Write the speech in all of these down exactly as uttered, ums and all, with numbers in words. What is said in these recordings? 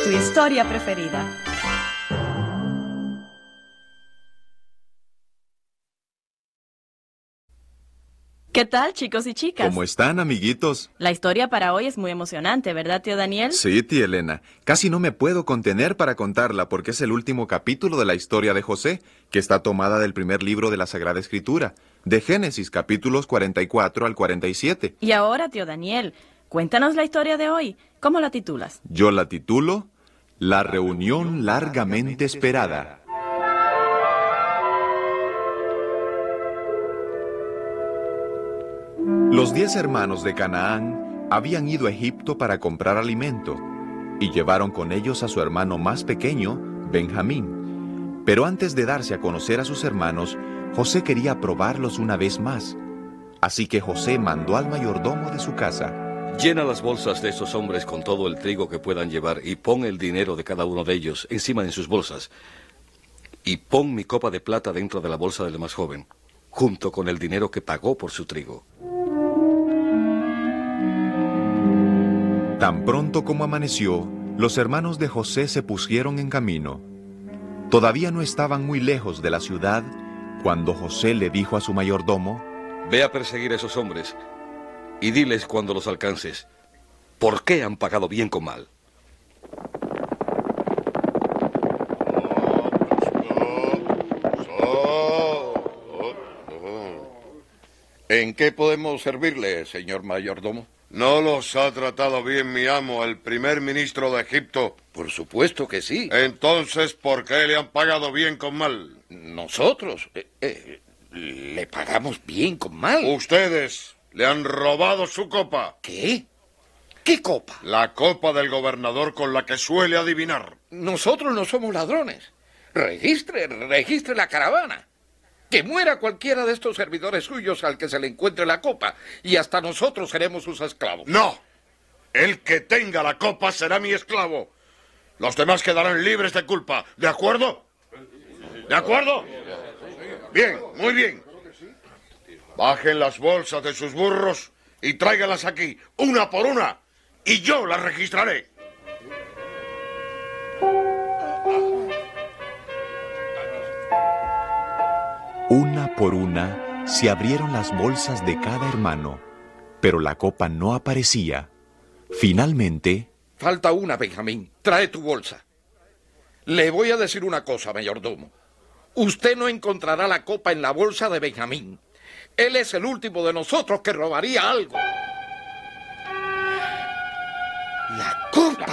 tu historia preferida. ¿Qué tal, chicos y chicas? ¿Cómo están, amiguitos? La historia para hoy es muy emocionante, ¿verdad, tío Daniel? Sí, tía Elena. Casi no me puedo contener para contarla porque es el último capítulo de la historia de José, que está tomada del primer libro de la Sagrada Escritura, de Génesis, capítulos cuarenta y cuatro al cuarenta y siete. Y ahora, tío Daniel, cuéntanos la historia de hoy. ¿Cómo la titulas? Yo la titulo La reunión largamente esperada. Los diez hermanos de Canaán habían ido a Egipto para comprar alimento y llevaron con ellos a su hermano más pequeño, Benjamín. Pero antes de darse a conocer a sus hermanos, José quería probarlos una vez más. Así que José mandó al mayordomo de su casa: llena las bolsas de esos hombres con todo el trigo que puedan llevar y pon el dinero de cada uno de ellos encima de sus bolsas. Y pon mi copa de plata dentro de la bolsa del más joven, junto con el dinero que pagó por su trigo. Tan pronto como amaneció, los hermanos de José se pusieron en camino. Todavía no estaban muy lejos de la ciudad cuando José le dijo a su mayordomo: ve a perseguir a esos hombres y diles cuando los alcances, ¿por qué han pagado bien con mal? ¿En qué podemos servirle, señor mayordomo? ¿No los ha tratado bien mi amo, el primer ministro de Egipto? Por supuesto que sí. Entonces, ¿por qué le han pagado bien con mal? Nosotros eh, eh, le pagamos bien con mal. Ustedes le han robado su copa. ¿Qué? ¿Qué copa? La copa del gobernador con la que suele adivinar. Nosotros no somos ladrones. Registre, registre la caravana. Que muera cualquiera de estos servidores suyos al que se le encuentre la copa, y hasta nosotros seremos sus esclavos. ¡No! El que tenga la copa será mi esclavo. Los demás quedarán libres de culpa. ¿De acuerdo? ¿De acuerdo? Bien, muy bien. Bajen las bolsas de sus burros y tráiganlas aquí, una por una, y yo las registraré. Una por una se abrieron las bolsas de cada hermano, pero la copa no aparecía. Finalmente... Falta una, Benjamín. Trae tu bolsa. Le voy a decir una cosa, mayordomo. Usted no encontrará la copa en la bolsa de Benjamín. Él es el último de nosotros que robaría algo. ¡La copa!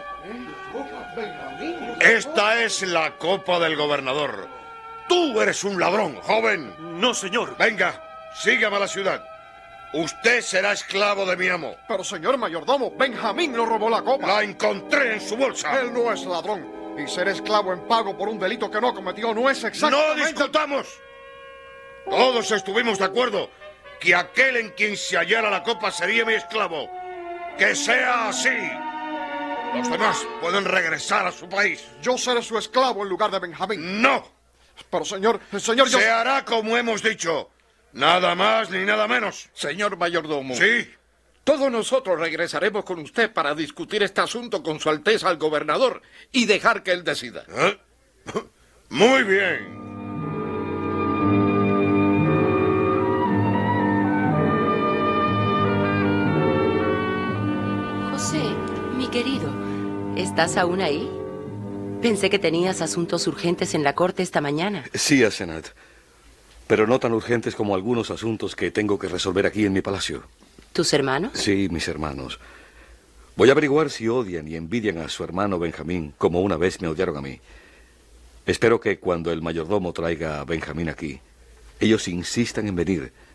Esta es la copa del gobernador. Tú eres un ladrón, joven. No, señor. Venga, sígame a la ciudad. Usted será esclavo de mi amo. Pero, señor mayordomo, Benjamín no robó la copa. La encontré en su bolsa. Él no es ladrón. Y ser esclavo en pago por un delito que no cometió no es exactamente... ¡No discutamos! Todos estuvimos de acuerdo que aquel en quien se hallara la copa sería mi esclavo. ¡Que sea así! Los demás pueden regresar a su país. Yo seré su esclavo en lugar de Benjamín. ¡No! Pero, señor, señor, yo... Se hará como hemos dicho. Nada más ni nada menos. Señor mayordomo. Sí. Todos nosotros regresaremos con usted para discutir este asunto con su Alteza el gobernador y dejar que él decida. ¿Eh? Muy bien. José, mi querido, ¿estás aún ahí? Pensé que tenías asuntos urgentes en la corte esta mañana. Sí, Asenat, pero no tan urgentes como algunos asuntos que tengo que resolver aquí en mi palacio. ¿Tus hermanos? Sí, mis hermanos. Voy a averiguar si odian y envidian a su hermano Benjamín como una vez me odiaron a mí. Espero que cuando el mayordomo traiga a Benjamín aquí, ellos insistan en venir